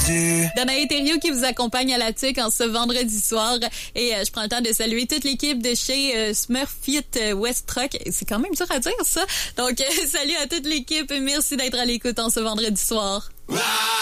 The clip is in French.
rendu. Danae Thériault qui vous accompagne à la TUC en ce vendredi soir. Et je prends le temps de saluer toute l'équipe de chez Smurfit West Truck. C'est quand même dur à dire, ça. Donc, salut à toute l'équipe. Merci d'être à l'écoute en ce vendredi soir.